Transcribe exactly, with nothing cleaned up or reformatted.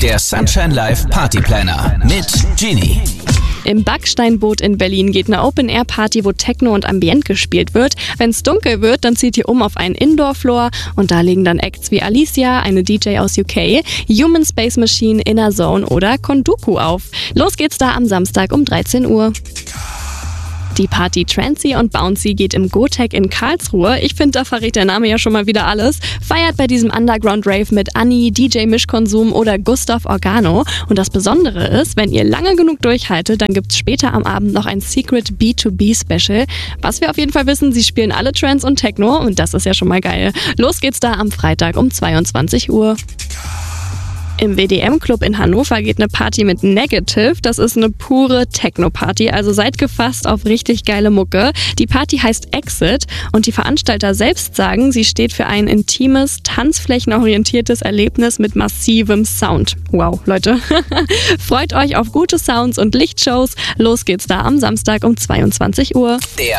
Der Sunshine Live Party Planner mit Genie. Im Backsteinboot in Berlin geht eine Open-Air-Party, wo Techno und Ambient gespielt wird. Wenn es dunkel wird, dann zieht ihr um auf einen Indoor-Floor und da liegen dann Acts wie Alicia, eine D J aus U K, Human Space Machine, Inner Zone oder Konduku auf. Los geht's da am Samstag um dreizehn Uhr. Die Party Trancy und Bouncy geht im Gotek in Karlsruhe. Ich finde, da verrät der Name ja schon mal wieder alles. Feiert bei diesem Underground-Rave mit Anni, D J Mischkonsum oder Gustav Organo. Und das Besondere ist, wenn ihr lange genug durchhaltet, dann gibt's später am Abend noch ein Secret B zwei B Special. Was wir auf jeden Fall wissen, sie spielen alle Trance und Techno und das ist ja schon mal geil. Los geht's da am Freitag um zweiundzwanzig Uhr. Im W D M-Club in Hannover geht eine Party mit Negative. Das ist eine pure Techno-Party, also seid gefasst auf richtig geile Mucke. Die Party heißt Exit und die Veranstalter selbst sagen, sie steht für ein intimes, tanzflächenorientiertes Erlebnis mit massivem Sound. Wow, Leute. Freut euch auf gute Sounds und Lichtshows. Los geht's da am Samstag um zweiundzwanzig Uhr. Der